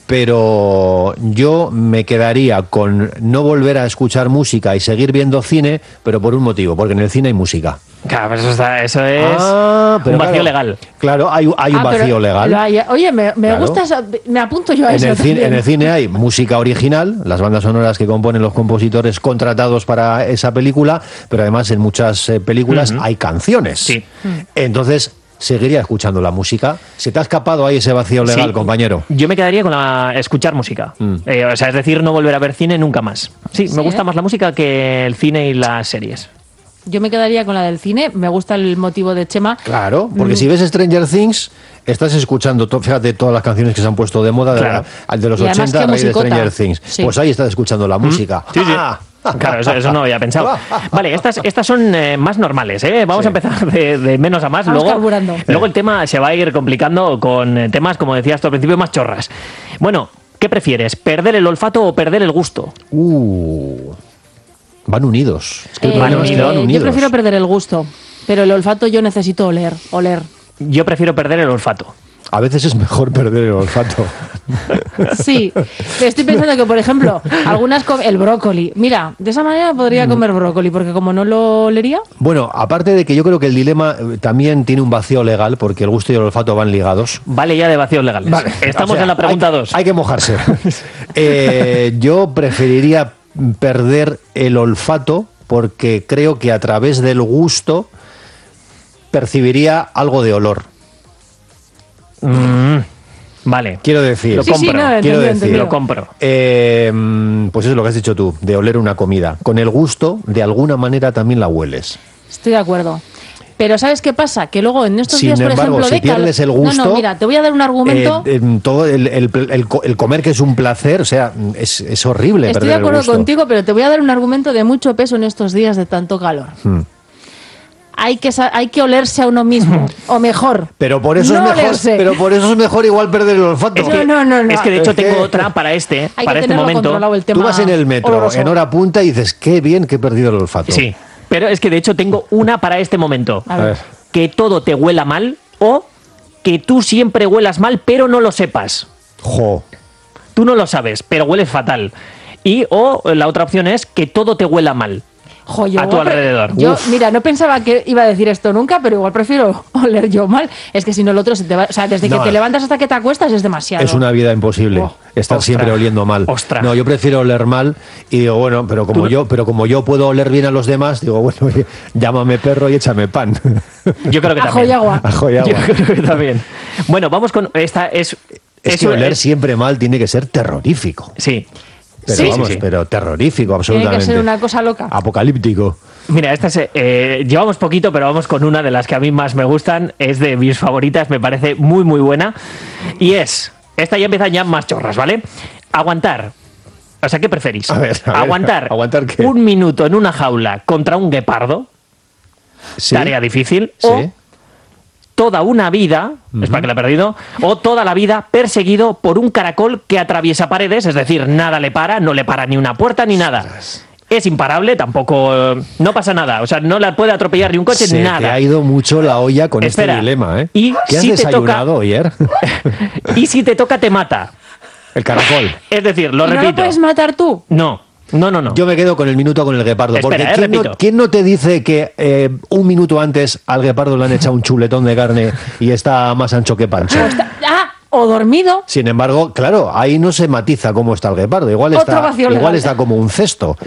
pero yo me quedaría con no volver a escuchar música y seguir viendo cine, pero por un motivo, porque en el cine hay música. Claro, pero eso es un vacío legal. Claro, hay un vacío legal. Oye, me gusta eso, me apunto yo a eso. En el cine hay música original, las bandas sonoras que componen los compositores contratados para esa película, pero además en muchas películas hay canciones. Sí. Entonces, seguiría escuchando la música. ¿Se te ha escapado ahí ese vacío legal, compañero? Yo me quedaría con escuchar música. O sea, es decir, no volver a ver cine nunca más. Sí, me gusta más la música que el cine y las series. Yo me quedaría con la del cine. Me gusta el motivo de Chema. Claro, porque si ves Stranger Things, estás escuchando, fíjate, todas las canciones que se han puesto de moda, claro, de los y 80 a raíz de Stranger Things. Sí. Pues ahí estás escuchando la música. Sí, sí. Claro, eso no lo había pensado. Vale, estas son más normales, ¿eh? Vamos a empezar de menos a más. Vamos carburando. Luego el tema se va a ir complicando con temas, como decías tú al principio, más chorras. Bueno, ¿qué prefieres? ¿Perder el olfato o perder el gusto? Van unidos. Es que van unidos. Yo prefiero perder el gusto, pero el olfato yo necesito oler. Yo prefiero perder el olfato. A veces es mejor perder el olfato. Sí, pero estoy pensando que, por ejemplo, el brócoli. Mira, de esa manera podría comer brócoli, porque como no lo olería... Bueno, aparte de que yo creo que el dilema también tiene un vacío legal, porque el gusto y el olfato van ligados. Vale ya de vacíos legales. Vale. Estamos en la pregunta 2. Hay que mojarse. Yo preferiría perder el olfato, porque creo que a través del gusto percibiría algo de olor. Vale. Quiero decir, lo compro. Pues eso es lo que has dicho tú, de oler una comida. Con el gusto, de alguna manera también la hueles. Estoy de acuerdo. Pero ¿sabes qué pasa? Que luego en estos días, por ejemplo, si pierdes el gusto... No, mira, te voy a dar un argumento... todo el comer, que es un placer, o sea, es horrible. Estoy de acuerdo contigo, pero te voy a dar un argumento de mucho peso en estos días de tanto calor. Hay que olerse a uno mismo, o mejor. Pero por eso es mejor igual perder el olfato. No. Es que de hecho tengo otra para este momento. Tú vas en el metro oloroso, en hora punta y dices, qué bien que he perdido el olfato. Sí, pero es que de hecho tengo una para este momento. A ver. Que todo te huela mal o que tú siempre huelas mal pero no lo sepas. Tú no lo sabes, pero hueles fatal. O la otra opción es que todo te huela mal. A tu alrededor. Yo, mira, no pensaba que iba a decir esto nunca, pero igual prefiero oler yo mal. Es que si no, el otro se te va. O sea, desde que te levantas hasta que te acuestas es demasiado. Es una vida imposible. Estar siempre oliendo mal. No, yo prefiero oler mal y digo, bueno, pero como yo puedo oler bien a los demás, digo, bueno, llámame perro y échame pan. Yo creo que Ajo y agua. Ajo y agua. Yo creo que también. Bueno, vamos con esta. Es que oler siempre mal tiene que ser terrorífico. Sí. Pero pero terrorífico, absolutamente. Tiene que ser una cosa loca. Apocalíptico. Mira, esta llevamos poquito, pero vamos con una de las que a mí más me gustan. Es de mis favoritas, me parece muy, muy buena. Y esta ya empieza ya más chorras, ¿vale? Aguantar. O sea, ¿qué preferís? ¿Aguantar qué? 1 minuto en una jaula contra un guepardo? ¿Sí? Tarea difícil. Sí. O toda una vida, es para que la he perdido, o toda la vida perseguido por un caracol que atraviesa paredes, es decir, nada le para, no le para ni una puerta ni nada. Es imparable, tampoco, no pasa nada, o sea, no la puede atropellar ni un coche, nada. Te ha ido mucho la olla con este dilema, ¿eh? ¿Y ¿Qué has desayunado ayer? Y si te toca, te mata. El caracol. Es decir, lo repito. ¿No lo puedes matar tú? No. Yo me quedo con el minuto con el guepardo. Espera, porque ¿quién no te dice que 1 minuto antes al guepardo le han echado un chuletón de carne y está más ancho que Pancho? O dormido. Sin embargo, claro, ahí no se matiza cómo está el guepardo. Igual está como un cesto.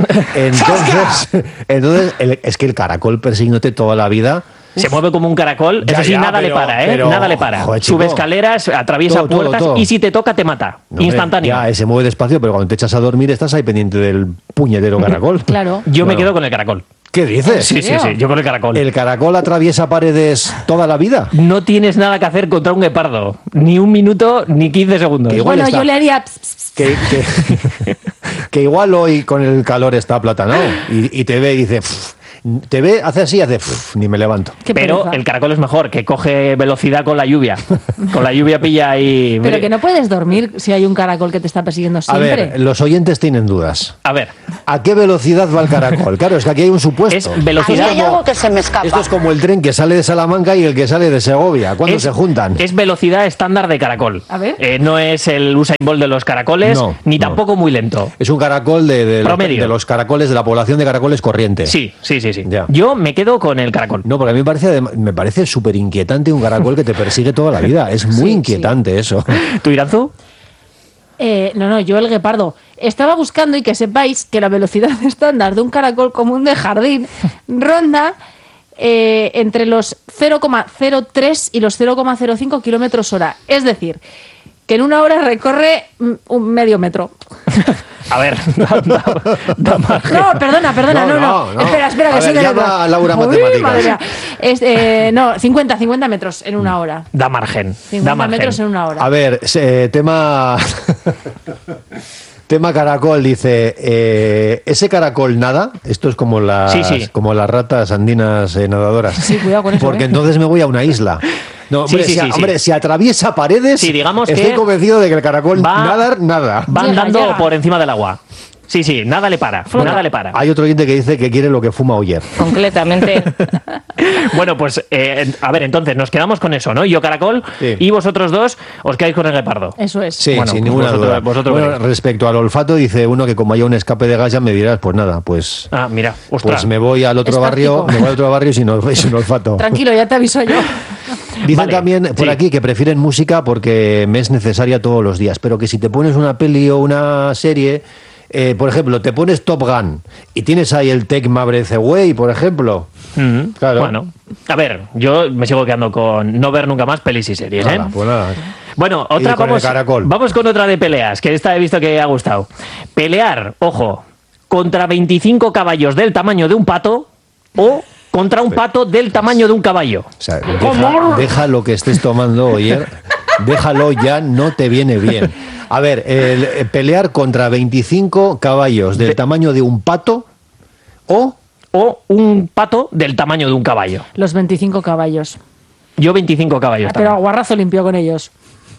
Entonces es que el caracol persiguiéndote toda la vida... Se mueve como un caracol, eso sí, nada le para, ¿eh? Nada le para. Joder, sube escaleras, atraviesa puertas y si te toca te mata. Instantáneo. Ya, se mueve despacio, pero cuando te echas a dormir estás ahí pendiente del puñetero caracol. Claro. Yo me quedo con el caracol. ¿Qué dices? Sí, yo con el caracol. ¿El caracol atraviesa paredes toda la vida? No tienes nada que hacer contra un guepardo. Ni 1 minuto, ni 15 segundos. Bueno, yo le haría... Que igual hoy con el calor está aplatanado y te ve y dice... Te ve, hace así, hace... ni me levanto. Qué Pero pereza. el caracol es mejor, que coge velocidad con la lluvia. Con la lluvia pilla ahí... Pero que no puedes dormir si hay un caracol que te está persiguiendo A siempre. ver, los oyentes tienen dudas. A ver, ¿A qué velocidad va el caracol? Claro, es que aquí hay un supuesto. es velocidad... Hay algo que se me escapa. Esto es como el tren que sale de Salamanca y el que sale de Segovia. ¿Cuándo se juntan? Es velocidad estándar de caracol. A ver. No es el Usain Bolt de los caracoles, No, ni no. tampoco muy lento. Es un caracol Promedio. de los caracoles, de la población de caracoles corriente. Sí. Ya. Yo me quedo con el caracol. No, porque a mí me parece súper inquietante un caracol que te persigue toda la vida. Es muy Sí, inquietante eso. ¿Tú, Iranzu? No, yo el guepardo. Estaba buscando y que sepáis que la velocidad estándar de un caracol común de jardín ronda entre los 0,03 y los 0,05 kilómetros hora. Es decir, que en una hora recorre un medio metro. A ver, da margen. No, perdona, no. Espera, A que soy ver, de llama letras. a Laura Uy, Matemáticas. madre mía. 50 metros en una hora. Da margen. 50 Da margen. metros en una hora. A ver, tema... Tema caracol, dice, ese caracol nada, esto es como como las ratas andinas nadadoras. Sí, cuidado con eso, Porque ¿eh? entonces me voy a una isla. No, hombre, Sí, sí. hombre, si atraviesa paredes, Sí, digamos estoy que convencido de que el caracol va- nadar, nada. Va Llega, andando llega. por encima del agua. Sí, nada le para. Flota. Nada le para. Hay otro oyente que dice que quiere lo que fuma Oyer. Completamente. Bueno, pues, a ver, entonces nos quedamos con eso, ¿no? Yo caracol Sí. y vosotros dos os quedáis con el guepardo. Eso es. Sí, Bueno, sin pues ninguna vosotros- duda. vosotros Bueno, veréis. respecto al olfato, dice uno que como haya un escape de gas ya me dirás, pues nada, pues Mira, ostras. pues me voy al otro Es barrio, práctico. me voy al otro barrio sin olfato. Tranquilo, ya te aviso yo. Dicen Vale, también por sí. aquí que prefieren música porque me es necesaria todos los días, pero que si te pones una peli o una serie, por ejemplo, te pones Top Gun y tienes ahí el Take My Breath Away, por ejemplo. Claro. Bueno, a ver, yo me sigo quedando con no ver nunca más pelis y series, ¿eh? Nada, pues nada. Bueno, otra Y con el caracol. vamos con otra de peleas, que esta he visto que ha gustado. Pelear, ojo, contra 25 caballos del tamaño de un pato o contra un pato del tamaño de un caballo. O sea, deja lo que estés tomando, Oyer. Déjalo ya, no te viene bien. A ver, pelear contra 25 caballos del tamaño de un pato o... O un pato del tamaño de un caballo. Los 25 caballos. Yo 25 caballos Pero a también. guarrazo limpio con ellos.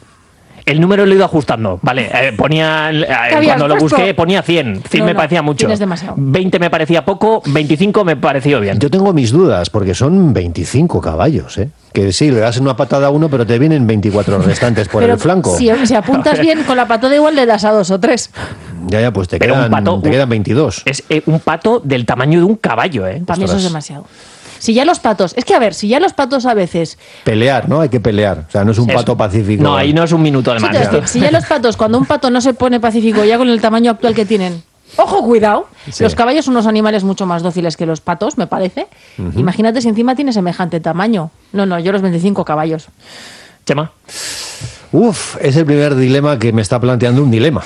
El número lo he ido ajustando. Vale, ponía habías cuando lo puesto? busqué ponía 100. 100 No, me no, parecía mucho. 100 es demasiado. 20 me parecía poco, 25 me pareció bien. Yo tengo mis dudas, porque son 25 caballos, ¿eh? Que sí, le das una patada a uno, pero te vienen 24 restantes por Pero el flanco. Si apuntas bien, con la patada igual le das a 2 o 3. Ya, pues te Pero un pato- quedan 22. Es un pato del tamaño de un caballo, ¿eh? Para mí eso Ostras. es demasiado. Si ya los patos... Es que, a ver, si ya los patos a veces... Pelear, ¿no? Hay que pelear. O sea, no es un Eso. pato pacífico. No, ahí no es un minuto Sí, además. te decir, si ya los patos, cuando un pato no se pone pacífico ya con el tamaño actual que tienen... Ojo, cuidado. Sí. Los caballos son unos animales mucho más dóciles que los patos, me parece. Imagínate si encima tiene semejante tamaño. No, yo los 25 caballos. Chema. Uf, es el primer dilema que me está planteando un dilema.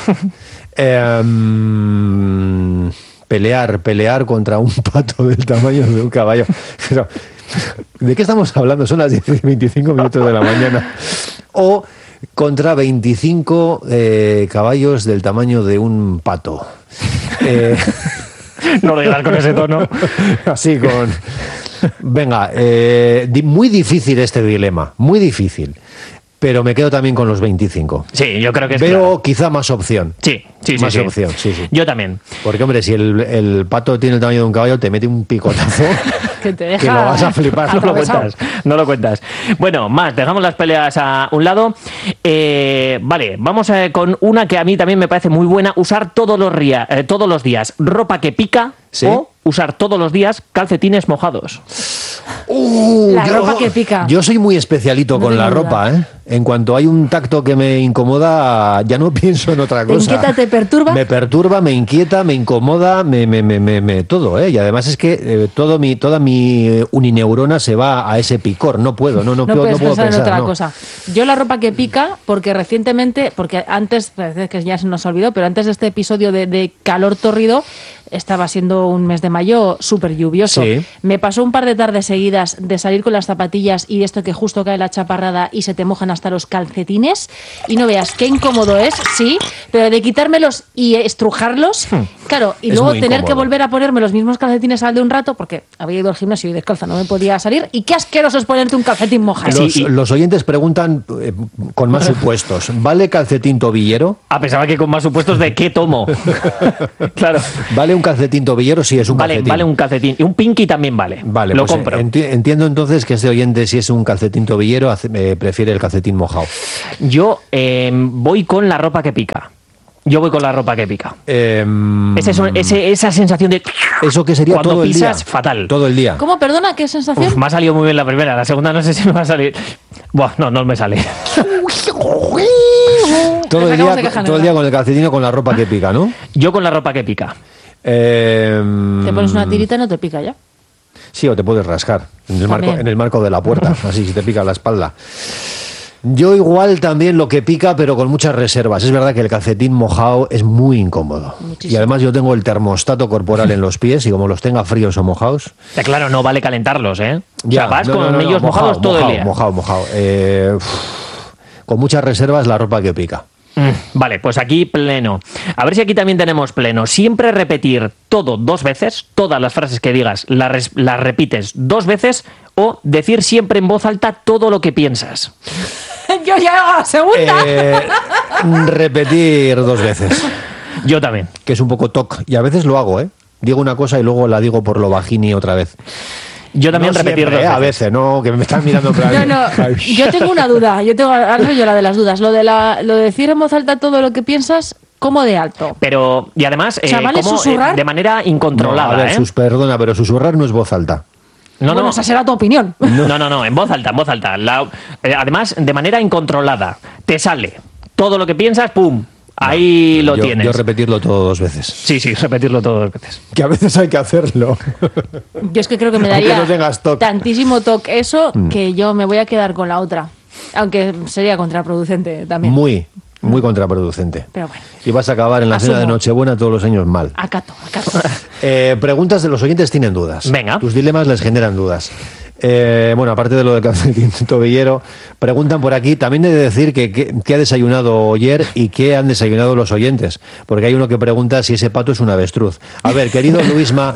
Pelear contra un pato del tamaño de un caballo. Pero, ¿de qué estamos hablando? Son las 10:25 de la mañana. O contra 25 caballos del tamaño de un pato. No lo digas con ese tono. Así con... Venga, muy difícil este dilema, muy difícil. Pero me quedo también con los 25. Sí, yo creo que es Veo claro. quizá más opción. Sí. Más opción, sí. Yo también. Porque, hombre, si el pato tiene el tamaño de un caballo, te mete un picotazo Que te deja... que lo vas a flipar. No lo atravesado. cuentas, no lo cuentas. Bueno, más, dejamos las peleas a un lado. Vale, vamos con una que a mí también me parece muy buena. Usar todos los días ropa que pica Sí. o usar todos los días calcetines mojados. La ropa que pica. Yo soy muy especialito No con la tengo duda. ropa, ¿eh? En cuanto hay un tacto que me incomoda, ya no pienso en otra ¿Te cosa. inquieta, te perturba? Me perturba, me inquieta, me incomoda, me todo, ¿eh? Y además es que toda mi unineurona se va a ese picor. No puedo, no No puedo puedes pensar en otra no. cosa. Yo la ropa que pica, porque recientemente, porque antes, parece que ya se nos olvidó, pero antes de este episodio de calor torrido, estaba siendo un mes de mayo súper lluvioso. Sí. Me pasó un par de tardes seguidas de salir con las zapatillas y de esto que justo cae la chaparrada y se te mojan hasta los calcetines. Y no veas qué incómodo es, sí, Pero de quitármelos y estrujarlos, claro, y Es luego muy tener que incómodo. volver a ponerme los mismos calcetines al de un rato, porque había ido al gimnasio y descalza no me podía salir. Y qué asqueroso es ponerte un calcetín mojado. Los oyentes preguntan con más supuestos. ¿Vale calcetín tobillero? Ah, pensaba que con más supuestos de qué tomo. Claro. ¿Vale un calcetín tobillero? Sí, es un Vale, calcetín. vale un calcetín. Y un pinky también vale. Vale, lo pues compro. entiendo entonces que este oyente, si es un calcetín tobillero, prefiere el calcetín mojado. Yo voy con la ropa que pica. Yo voy con la ropa que pica. Esa sensación de... ¿Eso que sería cuando todo el día? pisas, fatal. Todo el día. ¿Cómo? Perdona, ¿qué sensación? Uf, me ha salido muy bien la primera. La segunda no sé si me va a salir... Buah, no me sale. Todo el acabamos de día, quejar, todo el ¿verdad? día con el calcetín o con la ropa que pica, ¿no? Yo con la ropa que pica. Te pones una tirita y no te pica ya. Sí, o te puedes rascar También. en el marco de la puerta, así si te pica la espalda. Yo igual también lo que pica, pero con muchas reservas. Es verdad que el calcetín mojado es muy incómodo. Muchísimo. Y además yo tengo el termostato corporal en los pies y como los tenga fríos o mojados... Claro, no vale calentarlos, ¿eh? O sea, vas con ellos mojado, mojados todo el día. Mojado. Con muchas reservas la ropa que pica. Vale, pues aquí pleno. A ver si aquí también tenemos pleno. Siempre repetir todo 2 veces, todas las frases que digas las repites 2 veces, o decir siempre en voz alta todo lo que piensas. Yo ya hago la segunda. Repetir 2 veces, Yo también. que es un poco toc. Y a veces lo hago, ¿eh? Digo una cosa y luego la digo por lo bajini otra vez. Yo también No repetir siempre, 2 veces. a veces, no, que me están mirando en plan... No, yo tengo una duda. Ahora soy yo la de las dudas. Lo de decir en voz alta todo lo que piensas, ¿cómo de alto? Pero, y además, O sea, ¿vale como, susurrar? de manera incontrolada, No, a ver, ¿eh? perdona, pero susurrar no es voz alta. No, Bueno, esa será tu opinión. No, en voz alta, en voz alta. Además, de manera incontrolada. Te sale todo lo que piensas, ¡pum! Ahí lo tienes. Yo repetirlo todo 2 veces. Sí, repetirlo todo 2 veces. Que a veces hay que hacerlo. Yo es que creo que me Aunque daría no tengas toc. tantísimo toque eso que yo me voy a quedar con la otra. Aunque sería contraproducente también. Muy contraproducente. Pero bueno, Y vas a acabar en la cena de Asumo. Nochebuena todos los años mal. acato. Preguntas de los oyentes tienen dudas. Venga. Tus dilemas les generan dudas. Bueno, aparte de lo del calcetín tobillero, preguntan por aquí, también he de decir que qué ha desayunado ayer y qué han desayunado los oyentes, porque hay uno que pregunta si ese pato es un avestruz. A ver, querido Luisma,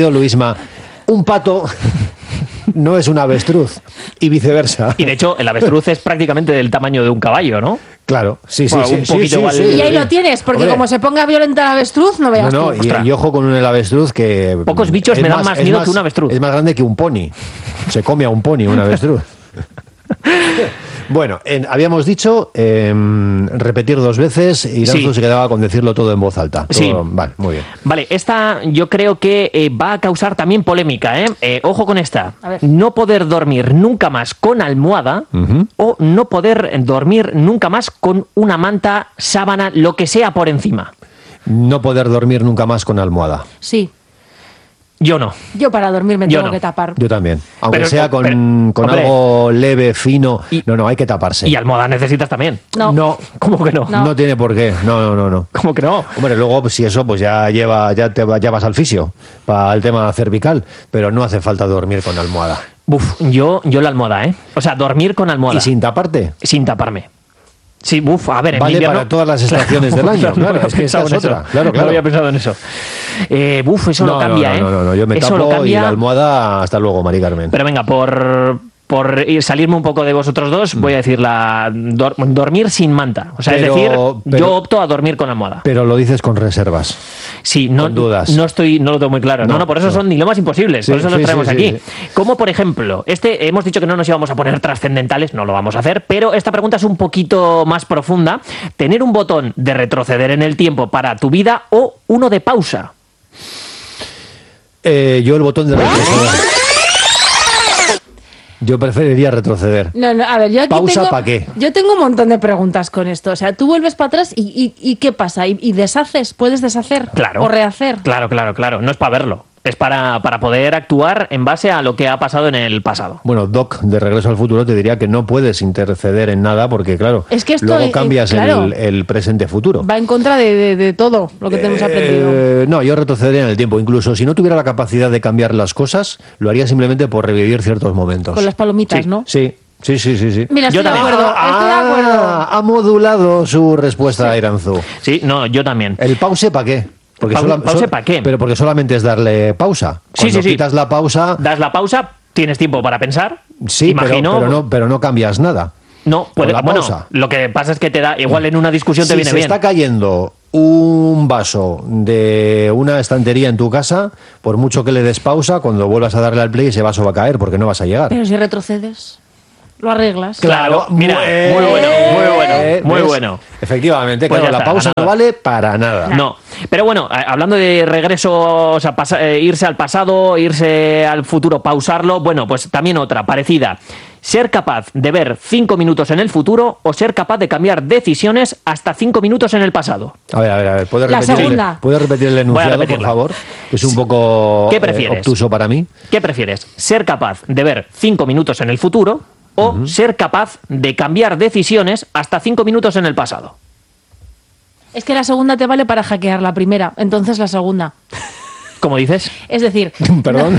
un pato no es un avestruz y viceversa. Y de hecho, el avestruz es prácticamente del tamaño de un caballo, ¿no? Claro, sí, Bueno, sí, un sí, poquito sí, igual. sí, Y ahí sí. lo tienes, porque Hombre, como se ponga violenta el avestruz, no veas no, tú. y ojo con el avestruz que... Pocos bichos es me dan más miedo que un avestruz. Es más grande que un pony. Se come a un pony, un avestruz. Bueno, habíamos dicho repetir 2 veces y Iranzu Sí. se quedaba con decirlo todo en voz alta. Sí. Vale, muy bien. Vale, esta yo creo que va a causar también polémica, ¿eh? Ojo con esta. A ver. No poder dormir nunca más con almohada o no poder dormir nunca más con una manta, sábana, lo que sea por encima. No poder dormir nunca más con almohada. Sí, Yo no. yo para dormir me Yo tengo no. que tapar. Yo también. Aunque Pero- sea con pero, hombre. algo leve, fino. Y- No, hay que taparse. Y almohada necesitas también. No. No, ¿Cómo que no? No. no tiene por qué. No. ¿Cómo que no? Hombre, luego pues, si eso, pues ya vas al fisio para el tema cervical, pero no hace falta dormir con almohada. Uf, yo la almohada, ¿eh? O sea, dormir con almohada. ¿Y sin taparte? Sin taparme. Sí, en Vale invierno... para todas las estaciones del año, claro, había es que pensado esa en es eso. otra, claro. No había pensado en eso. Eso lo cambia, ¿eh? No, yo me Eso lo tapo y cambia. la almohada, hasta luego, Mari Carmen. Pero venga, por salirme un poco de vosotros dos, voy a decir dormir sin manta. O sea, Pero- es decir, pero- yo opto a dormir con almohada. Pero lo dices con reservas. Sí, no, con dudas. no lo tengo muy claro. No, No, por eso no. son dilemas imposibles. Sí, por eso los sí, traemos sí, aquí. sí, Como por ejemplo, hemos dicho que no nos íbamos a poner trascendentales, no lo vamos a hacer, pero esta pregunta es un poquito más profunda. ¿Tener un botón de retroceder en el tiempo para tu vida o uno de pausa? Yo el botón de retroceder. Yo preferiría retroceder. No, a ver, yo aquí ¿Pausa tengo, pa' qué? Yo tengo un montón de preguntas con esto. O sea, tú vuelves para atrás y ¿qué pasa? ¿Y deshaces? ¿Puedes deshacer? Claro. ¿O rehacer? Claro. No es para verlo. Es para poder actuar en base a lo que ha pasado en el pasado. Bueno, Doc, de Regreso al Futuro, te diría que no puedes interceder en nada porque, claro, Es que esto, luego cambias claro, el presente-futuro. Va en contra de todo lo que tenemos aprendido. No, yo retrocedería en el tiempo. Incluso si no tuviera la capacidad de cambiar las cosas, lo haría simplemente por revivir ciertos momentos. Con las palomitas, sí, ¿no? Sí, Sí, sí, sí, sí. Mira, Yo estoy de también. acuerdo. Estoy de acuerdo. Ha modulado su respuesta a Iranzu. Sí, no, yo también. ¿El pause para qué? ¿Pause pa' qué? Pero porque solamente es darle pausa. Sí, Cuando sí, sí. quitas la pausa, Das la pausa, tienes tiempo para pensar. sí, imagino. pero no cambias nada. No, puede, la bueno, pausa. lo que pasa es que te da, igual en una discusión te Si viene se bien. está cayendo un vaso de una estantería en tu casa, por mucho que le des pausa, cuando vuelvas a darle al play ese vaso va a caer porque no vas a llegar. Pero si retrocedes, lo arreglas. Claro, mira, muy bueno, muy ¿ves? bueno. Efectivamente, Pues claro, ya la está, pausa no ganado. vale para nada. No, pero bueno, hablando de regreso, o sea, irse al pasado, irse al futuro, pausarlo, bueno, pues también otra, parecida. Ser capaz de ver 5 minutos en el futuro o ser capaz de cambiar decisiones hasta 5 minutos en el pasado. A ver, ¿puedes La repetir, segunda. ¿puedes repetir el Voy a enunciado, por repetirla. favor? Que es un poco ¿Qué prefieres? obtuso para mí. ¿Qué prefieres? ¿Ser capaz de ver 5 minutos en el futuro o ser capaz de cambiar decisiones hasta 5 minutos en el pasado? Es que la segunda te vale para hackear la primera, entonces la segunda. ¿Cómo dices? Es decir, Perdón.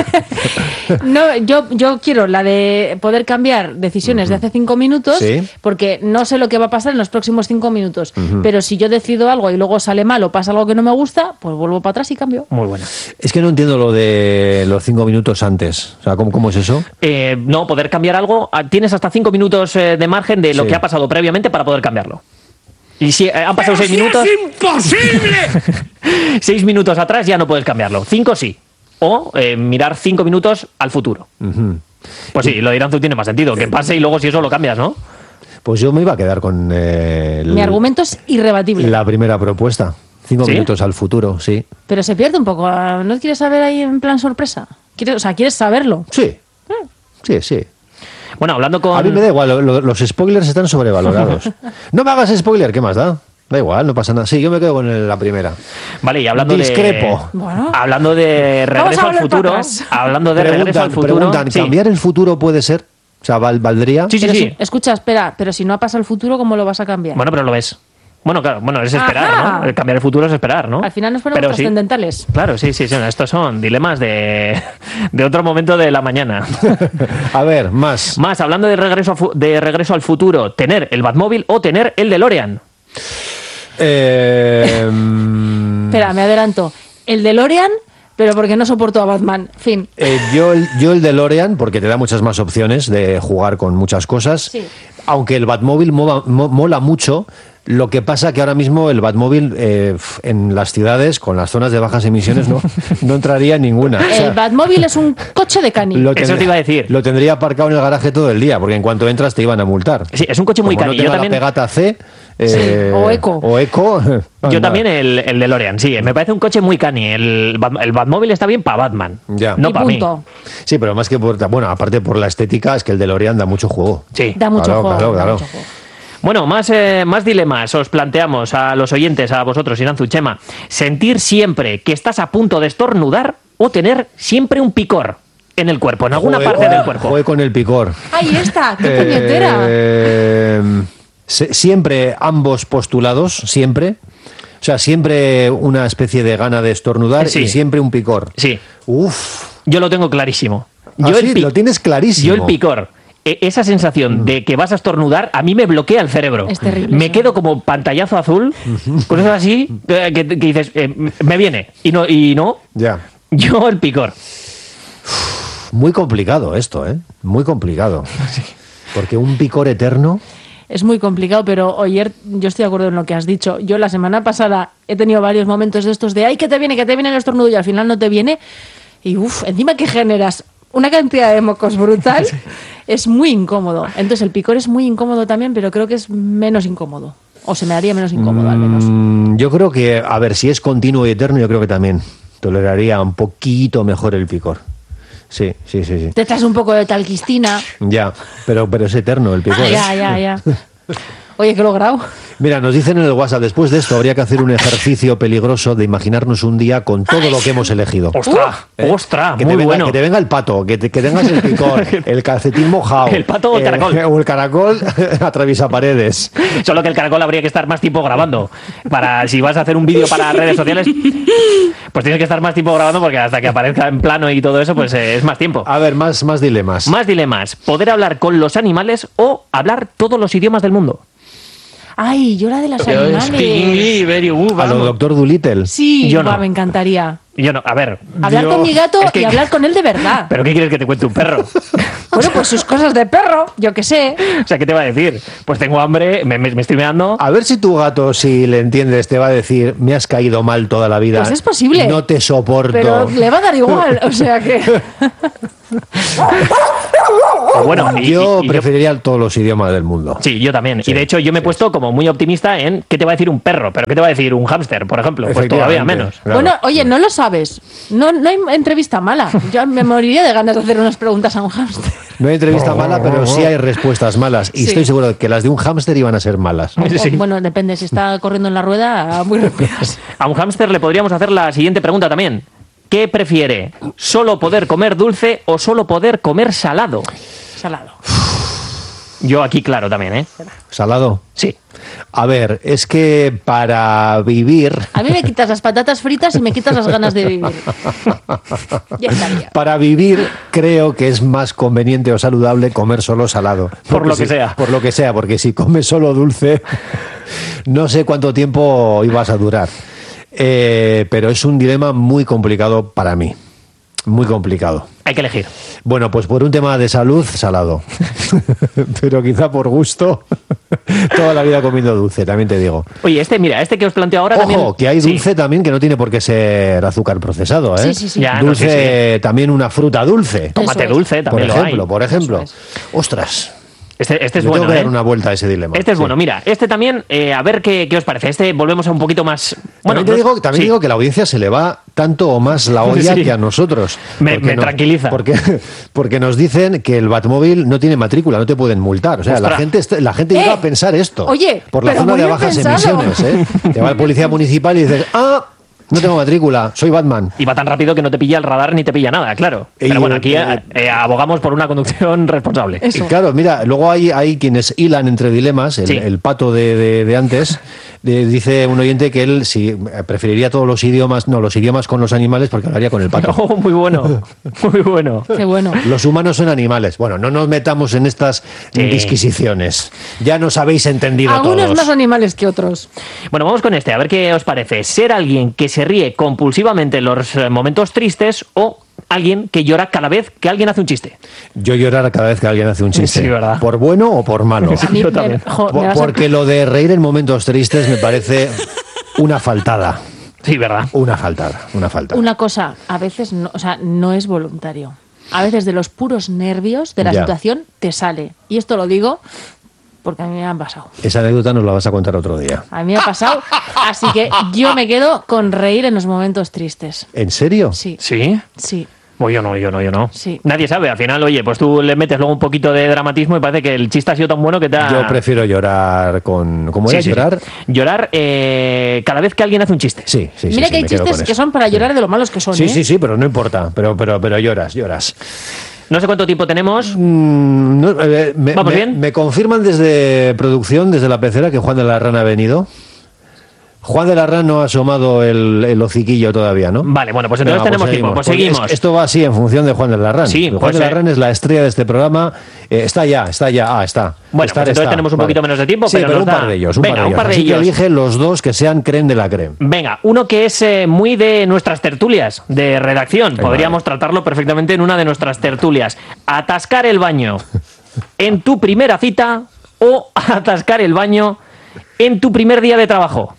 no, yo quiero la de poder cambiar decisiones de hace 5 minutos, Sí. porque no sé lo que va a pasar en los próximos 5 minutos. Pero si yo decido algo y luego sale mal o pasa algo que no me gusta, pues vuelvo para atrás y cambio. Muy buena. Es que no entiendo lo de los 5 minutos antes. O sea, ¿cómo es eso? No, poder cambiar algo, tienes hasta 5 minutos de margen de lo Sí. que ha pasado previamente para poder cambiarlo. Y si han pasado 6 minutos... ¡Es imposible! 6 minutos atrás ya no puedes cambiarlo. 5 sí. O mirar 5 minutos al futuro. Pues sí, lo de Iranzu tiene más sentido. Que pase y luego si eso lo cambias, ¿no? Pues yo me iba a quedar con Mi argumento es irrebatible. la primera propuesta. 5 ¿Sí? minutos al futuro, sí. Pero se pierde un poco. ¿No quieres saber ahí en plan sorpresa? ¿Quieres saberlo? Sí. Sí, sí. Bueno, hablando con... A mí me da igual, los spoilers están sobrevalorados. No me hagas spoiler, ¿qué más da? Da igual, no pasa nada. Sí, yo me quedo con la primera. Vale, y hablando Discrepo. Bueno. Hablando de Vamos regreso a al volver futuro... para atrás. Hablando de regreso al futuro... Preguntan, sí. ¿cambiar el futuro puede ser? O sea, ¿valdría? Sí, sí, Pero sí. escucha, espera, pero si no ha pasado el futuro, ¿cómo lo vas a cambiar? Bueno, pero lo ves. Bueno, claro, es esperar, Ajá. ¿no? El cambiar el futuro es esperar, ¿no? Al final nos ponemos Pero sí. trascendentales. Claro, sí, estos son dilemas de otro momento de la mañana. A ver, más. Más, hablando de regreso al futuro, tener el Batmóvil o tener el DeLorean. Espera, me adelanto. El DeLorean, pero porque no soporto a Batman. Fin. Yo el DeLorean, porque te da muchas más opciones de jugar con muchas cosas. Sí. Aunque el Batmóvil mola mucho, lo que pasa que ahora mismo el Batmóvil en las ciudades, con las zonas de bajas emisiones, no entraría en ninguna. O sea, El Batmóvil es un coche de cani. Eso te iba a decir. Lo tendría aparcado en el garaje todo el día, porque en cuanto entras te iban a multar. Sí, es un coche muy Como cani. no Yo tenga también, la pegata C o Eco. yo anda. también el DeLorean, sí. Me parece un coche muy cani. El Batmóvil está bien para Batman. Ya. No Y para mí. punto. Sí, pero más que bueno, aparte por la estética, es que el DeLorean da mucho juego. Sí. Da mucho Claro, juego. claro, da claro. mucho juego. Bueno, más dilemas os planteamos a los oyentes, a vosotros, Iranzu, Chema. Sentir siempre que estás a punto de estornudar o tener siempre un picor en el cuerpo, en alguna Joder, parte del cuerpo. Joder con el picor. Ahí está, qué puñetera. Siempre ambos postulados, siempre. O sea, siempre una especie de gana de estornudar Sí. y siempre un picor. Sí, Uf. yo lo tengo clarísimo. Ah, Yo sí, lo tienes clarísimo. Yo el picor. Esa sensación de que vas a estornudar a mí me bloquea el cerebro. Es terrible, Me eso. quedo como pantallazo azul, cosas así, que dices, me viene. Y no, Ya. yo el picor. Muy complicado esto, ¿eh? Muy complicado. Porque un picor eterno... Es muy complicado, pero ayer yo estoy de acuerdo en lo que has dicho. Yo la semana pasada he tenido varios momentos de estos de ¡ay, que te viene el estornudo! Y al final no te viene. Y encima que generas una cantidad de mocos brutal, es muy incómodo. Entonces el picor es muy incómodo también, pero creo que es menos incómodo. O se me haría menos incómodo, al menos. Yo creo que, a ver, si es continuo y eterno, yo creo que también toleraría un poquito mejor el picor. Sí. Te echas un poco de talquistina. Ya, pero es eterno el picor. ¿eh? Ya. Oye, que he logrado. Mira, nos dicen en el WhatsApp, después de esto habría que hacer un ejercicio peligroso de imaginarnos un día con todo lo que hemos elegido. ¡Ostras! ¡Ostras! Que Muy te venga, bueno. que te venga el pato, que tengas el picor, el calcetín mojado. El pato o el caracol. O el caracol atraviesa paredes. Solo que el caracol habría que estar más tiempo grabando. Para si vas a hacer un vídeo para redes sociales, pues tienes que estar más tiempo grabando porque hasta que aparezca en plano y todo eso, pues es más tiempo. A ver, más dilemas. Más dilemas. ¿Poder hablar con los animales o hablar todos los idiomas del mundo? Ay, yo la de los animales. A lo Doctor Dolittle. Sí, Yo no. me encantaría. Yo no, a ver. Hablar yo- con mi gato es que- y hablar con él de verdad. ¿Pero qué quieres que te cuente un perro? Bueno, pues sus cosas de perro, yo qué sé. O sea, ¿qué te va a decir? Pues tengo hambre, me estoy meando. A ver si tu gato, si le entiendes, te va a decir, me has caído mal toda la vida. Pues es posible. No te soporto. Pero le va a dar igual, o sea que... O bueno, yo preferiría todos los idiomas del mundo. Sí, yo también. Sí, y de hecho yo me he puesto como muy optimista en qué te va a decir un perro, pero qué te va a decir un hámster, por ejemplo. Pues todavía Efectivamente, menos. claro. Bueno, oye, no lo sabes. No hay entrevista mala. Yo me moriría de ganas de hacer unas preguntas a un hámster. No hay entrevista mala, pero sí hay respuestas malas. Y Sí. estoy seguro de que las de un hámster iban a ser malas. Sí. Bueno, depende. Si está corriendo en la rueda, muy rápidas. A un hámster le podríamos hacer la siguiente pregunta también. ¿Qué prefiere? ¿Solo poder comer dulce o solo poder comer salado? Salado. Yo aquí claro también, ¿eh? ¿Salado? Sí. A ver, es que para vivir... A mí me quitas las patatas fritas y me quitas las ganas de vivir. Ya estaría. Para vivir creo que es más conveniente o saludable comer solo salado. Por Porque lo que sea. Por lo que sea, porque si comes solo dulce, no sé cuánto tiempo ibas a durar. Pero es un dilema muy complicado para mí. Muy complicado. Hay que elegir. Bueno, pues por un tema de salud, salado. Pero quizá por gusto, toda la vida comiendo dulce, también te digo. Oye, mira, este que os planteo ahora también... Ojo, que hay Sí. dulce también que no tiene por qué ser azúcar procesado, ¿eh? Sí, sí, sí. Ya, no, Dulce, también una fruta dulce. Tomate Eso es. dulce también Por lo ejemplo, hay. por ejemplo. Eso Ostras. Este es Le bueno, tengo que ¿eh? dar una vuelta a ese dilema. Este es Sí. bueno, mira, este también, a ver qué os parece. Este volvemos a un poquito más... Bueno, También digo que a la audiencia se le va tanto o más la olla Sí. que a nosotros. Me Porque tranquiliza. Porque nos dicen que el Batmóvil no tiene matrícula, no te pueden multar. O sea, la Ostras. gente llega a pensar esto. Oye, por la pero zona muy de bien bajas pensado. emisiones, ¿eh? Te va el policía municipal y dices, no tengo matrícula, soy Batman. Y va tan rápido que no te pilla el radar ni te pilla nada, claro. Y, Pero bueno, aquí abogamos por una conducción responsable. Eso. Y claro, mira, luego hay quienes hilan entre dilemas. Sí. El pato de antes dice un oyente que él preferiría todos los idiomas con los animales porque hablaría con el pato. Oh, muy bueno, muy bueno. Qué bueno. Los humanos son animales. Bueno, no nos metamos en estas Sí. disquisiciones. Ya nos habéis entendido Algunos todos. más animales que otros. Bueno, vamos con este, a ver qué os parece. ¿Ser alguien que se ríe compulsivamente en los momentos tristes o alguien que llora cada vez que alguien hace un chiste? Yo llorar cada vez que alguien hace un chiste. Sí, ¿verdad? ¿Por bueno o por malo? A mí Yo también. me vas a- Porque lo de reír en momentos tristes me parece una faltada. Sí, ¿verdad? Una faltada. Una cosa, a veces no, o sea, no es voluntario. A veces de los puros nervios de la Ya. situación te sale. Y esto lo digo porque a mí me han pasado. Esa anécdota nos la vas a contar otro día. A mí me ha pasado. Así que yo me quedo con reír en los momentos tristes. ¿En serio? Sí, ¿Sí? sí. Pues yo no. Sí. Nadie sabe, al final, oye, pues tú le metes luego un poquito de dramatismo y parece que el chiste ha sido tan bueno que te ha... Yo prefiero llorar con... ¿Cómo Sí, es? sí, sí. ¿Llorar? Llorar cada vez que alguien hace un chiste. Sí, sí, Mira sí, que hay me quedo chistes con que eso. son para llorar de lo malos que son. Sí, ¿eh? sí, pero no importa. Pero lloras. No sé cuánto tiempo tenemos. ¿Vamos bien? Me confirman desde producción, desde la pecera, que Juan de la Rana ha venido. Juan de la Rana no ha asomado el hociquillo todavía, ¿no? Vale, bueno, pues entonces tenemos tiempo. Pues Porque seguimos. Esto va así en función de Juan de la Rana. Sí, Juan pues, de la Rana es la estrella de este programa. Está ya. Está. Bueno, Estar pues entonces está. tenemos un poquito menos de tiempo, Sí, pero nos un da- par de ellos. Venga, un par de Así que ellos. elige los dos que sean creme de la creme. Venga, uno que es muy de nuestras tertulias, de redacción. Venga, Podríamos tratarlo perfectamente en una de nuestras tertulias. Atascar el baño en tu primera cita o atascar el baño en tu primer día de trabajo.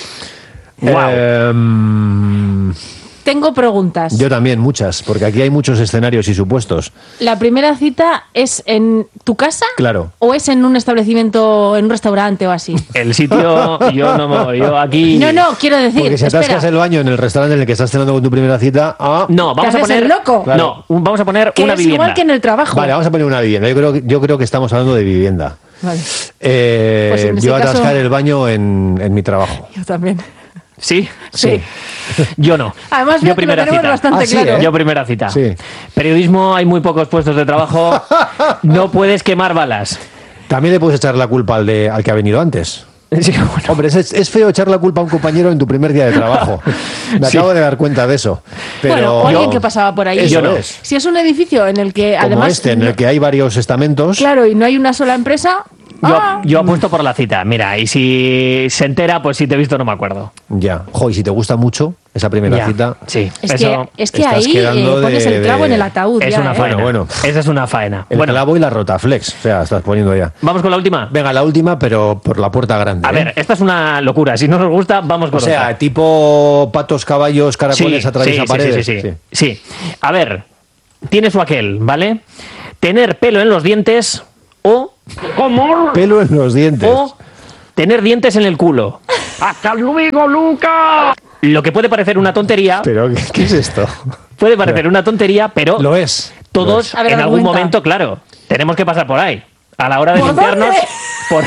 Wow. Tengo preguntas. Yo también, muchas, porque aquí hay muchos escenarios y supuestos. ¿La primera cita es en tu casa? Claro. ¿O es en un establecimiento, en un restaurante o así? El sitio, yo aquí... No, quiero decir. Porque si atascas espera. el baño en el restaurante en el que estás cenando con tu primera cita... No, vamos a haces poner... el loco? No, vamos a poner Que una es vivienda. igual que en el trabajo. Vale, vamos a poner una vivienda. Yo creo que estamos hablando de vivienda. Vale. Pues en ese yo caso- atascar el baño en mi trabajo. Yo también. ¿Sí? Sí. Yo no. Además, yo veo que lo primera tenemos cita. bastante Ah, sí, claro. ¿eh? Yo primera cita. Sí. Periodismo, hay muy pocos puestos de trabajo. No puedes quemar balas. También le puedes echar la culpa al que ha venido antes. Sí, bueno. Hombre, es feo echar la culpa a un compañero en tu primer día de trabajo. Me Sí. acabo de dar cuenta de eso. Pero Bueno, o alguien que pasaba por ahí. Eso Yo no. es. Si es un edificio en el que Como además... este, en el que hay varios estamentos. Claro, y no hay una sola empresa... Yo apuesto por la cita. Mira, y si se entera, pues si te he visto no me acuerdo. Ya. Jo, y si te gusta mucho esa primera Ya, cita. Sí, Es eso que estás ahí quedando pones de- el clavo en el ataúd. es ya, una ¿eh? faena. Bueno. Esa es una faena. El Bueno, clavo y la rotaflex. O sea, estás poniendo ya. vamos con la última. Venga, la última, pero por la puerta grande. A ¿eh? ver, esta es una locura. Si no nos gusta, vamos con O sea, otra. tipo patos, caballos, caracoles, atraviesa paredes. Sí. A ver, tienes o aquel, ¿vale? Tener pelo en los dientes o Pelo en los dientes. tener dientes en el culo. ¡Hasta luego, Luca! Lo que puede parecer una tontería, Pero, ¿qué es esto? puede parecer una tontería, pero Lo es. todos A ver, en algún argumenta. momento, claro, tenemos que pasar por ahí. A la hora de ¿Por limpiarnos, dónde?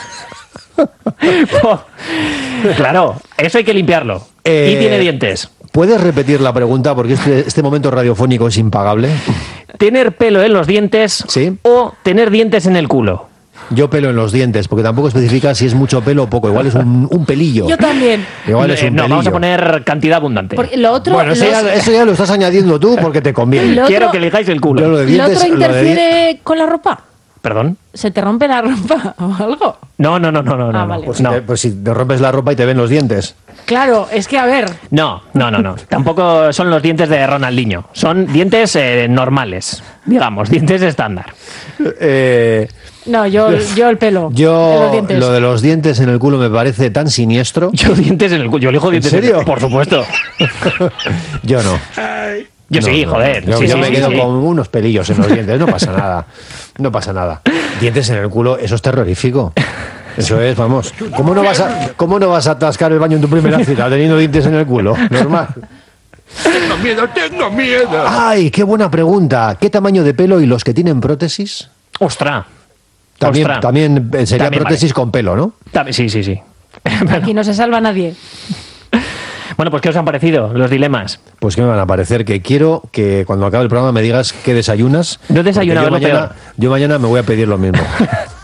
Claro, eso hay que limpiarlo. Eh, Y tiene dientes. ¿Puedes repetir la pregunta? Porque este momento radiofónico es impagable. Tener pelo en los dientes Sí. o tener dientes en el culo. Yo pelo en los dientes, porque tampoco especifica si es mucho pelo o poco. Igual es un pelillo. Yo también. Igual es un No, vamos a pelillo. poner cantidad abundante. Porque lo otro... Bueno, eso ya lo estás añadiendo tú porque te conviene. Lo Quiero otro- que elijáis el Yo culo. lo de ¿Lo dientes, otro lo de interfiere con la ropa? ¿Perdón? ¿Se te rompe la ropa o algo? No. vale. Pues, No. pues si te rompes la ropa y te ven los dientes. Claro, es que a ver... No. Tampoco son los dientes de Ronaldinho. Son dientes normales, digamos, dientes estándar. No, yo el pelo. de los Yo, dientes. lo de los dientes en el culo me parece tan siniestro. Yo dientes en el culo. Yo elijo dientes serio? Por supuesto. Yo no. Yo No, sí, no, joder. Yo, Sí, yo sí, me sí, quedo sí. con unos pelillos en los dientes. No pasa nada. No pasa nada. Dientes en el culo, eso es terrorífico. Eso es, vamos. ¿Cómo no vas a atascar el baño en tu primera cita teniendo dientes en el culo? Normal. Tengo miedo. Ay, qué buena pregunta. ¿Qué tamaño de pelo y los que tienen prótesis? Ostras. También, Ostras. también sería También prótesis vale. con pelo, ¿no? Sí. Aquí no se salva nadie. Bueno, pues ¿qué os han parecido los dilemas? Pues que me van a parecer que quiero que cuando acabe el programa me digas qué desayunas. No he desayunado, porque es lo yo mañana me voy a pedir lo mismo.